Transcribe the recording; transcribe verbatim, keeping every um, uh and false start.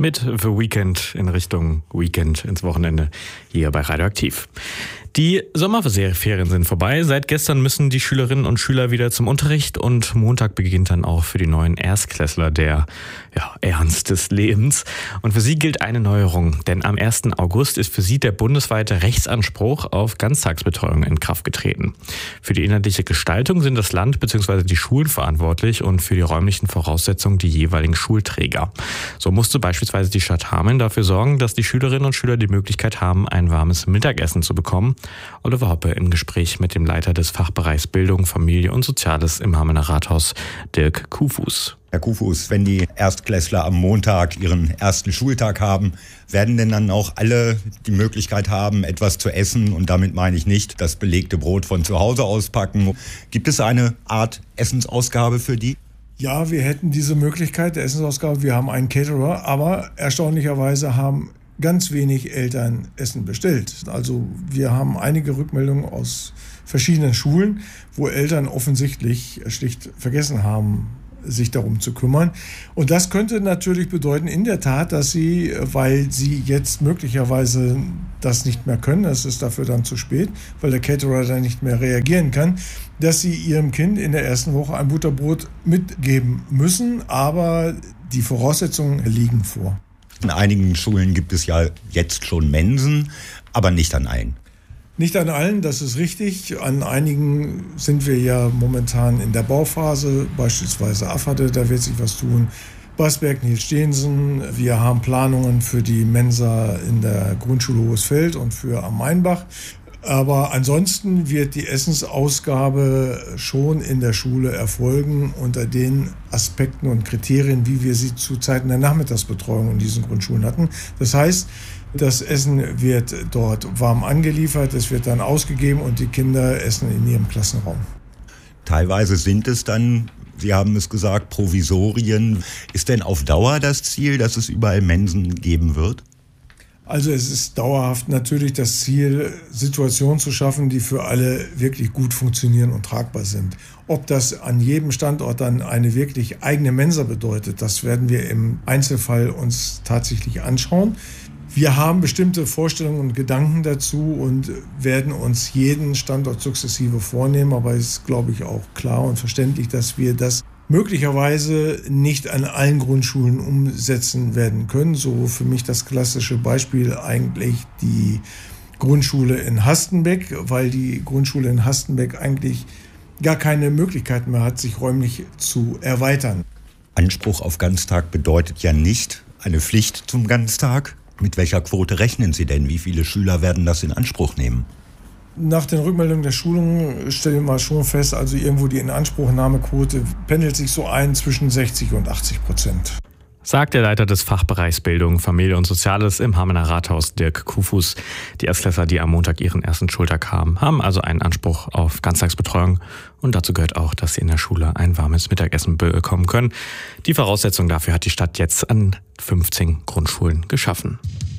mit The Weekend in Richtung Weekend ins Wochenende hier bei Radioaktiv. Die Sommerferien sind vorbei. Seit gestern müssen die Schülerinnen und Schüler wieder zum Unterricht und Montag beginnt dann auch für die neuen Erstklässler der ja, Ernst des Lebens. Und für sie gilt eine Neuerung, denn am ersten August ist für sie der bundesweite Rechtsanspruch auf Ganztagsbetreuung in Kraft getreten. Für die inhaltliche Gestaltung sind das Land bzw. die Schulen verantwortlich und für die räumlichen Voraussetzungen die jeweiligen Schulträger. So musste beispielsweise die Stadt Hameln dafür sorgen, dass die Schülerinnen und Schüler die Möglichkeit haben, ein warmes Mittagessen zu bekommen. Oliver Hoppe im Gespräch mit dem Leiter des Fachbereichs Bildung, Familie und Soziales im Hamelner Rathaus, Dirk Kuhfuß. Herr Kuhfuß, wenn die Erstklässler am Montag ihren ersten Schultag haben, werden denn dann auch alle die Möglichkeit haben, etwas zu essen? Und damit meine ich nicht das belegte Brot von zu Hause auspacken. Gibt es eine Art Essensausgabe für die? Ja, wir hätten diese Möglichkeit der Essensausgabe. Wir haben einen Caterer, aber erstaunlicherweise haben ganz wenig Eltern Essen bestellt. Also wir haben einige Rückmeldungen aus verschiedenen Schulen, wo Eltern offensichtlich schlicht vergessen haben, sich darum zu kümmern. Und das könnte natürlich bedeuten, in der Tat, dass sie, weil sie jetzt möglicherweise das nicht mehr können, es ist dafür dann zu spät, weil der Caterer dann nicht mehr reagieren kann, dass sie ihrem Kind in der ersten Woche ein Butterbrot mitgeben müssen, aber die Voraussetzungen liegen vor. In einigen Schulen gibt es ja jetzt schon Mensen, aber nicht an allen. Nicht an allen, das ist richtig. An einigen sind wir ja momentan in der Bauphase, beispielsweise Afferde, da wird sich was tun. Basberg, Nils Stehensen. Wir haben Planungen für die Mensa in der Grundschule Hohesfeld und für am Mainbach. Aber ansonsten wird die Essensausgabe schon in der Schule erfolgen unter den Aspekten und Kriterien, wie wir sie zu Zeiten der Nachmittagsbetreuung in diesen Grundschulen hatten. Das heißt, das Essen wird dort warm angeliefert, es wird dann ausgegeben und die Kinder essen in ihrem Klassenraum. Teilweise sind es dann, Sie haben es gesagt, Provisorien. Ist denn auf Dauer das Ziel, dass es überall Mensen geben wird? Also es ist dauerhaft natürlich das Ziel, Situationen zu schaffen, die für alle wirklich gut funktionieren und tragbar sind. Ob das an jedem Standort dann eine wirklich eigene Mensa bedeutet, das werden wir im Einzelfall uns tatsächlich anschauen. Wir haben bestimmte Vorstellungen und Gedanken dazu und werden uns jeden Standort sukzessive vornehmen. Aber es ist, glaube ich, auch klar und verständlich, dass wir das möglicherweise nicht an allen Grundschulen umsetzen werden können. So für mich das klassische Beispiel eigentlich die Grundschule in Hastenbeck, weil die Grundschule in Hastenbeck eigentlich gar keine Möglichkeit mehr hat, sich räumlich zu erweitern. Anspruch auf Ganztag bedeutet ja nicht eine Pflicht zum Ganztag. Mit welcher Quote rechnen Sie denn? Wie viele Schüler werden das in Anspruch nehmen? Nach den Rückmeldungen der Schulungen stellen wir schon fest, also irgendwo die Inanspruchnahmequote pendelt sich so ein zwischen sechzig und achtzig Prozent. Sagt der Leiter des Fachbereichs Bildung, Familie und Soziales im Hamelner Rathaus, Dirk Kuhfuß. Die Erstklässler, die am Montag ihren ersten Schultag haben, haben also einen Anspruch auf Ganztagsbetreuung. Und dazu gehört auch, dass sie in der Schule ein warmes Mittagessen bekommen können. Die Voraussetzung dafür hat die Stadt jetzt an fünfzehn Grundschulen geschaffen.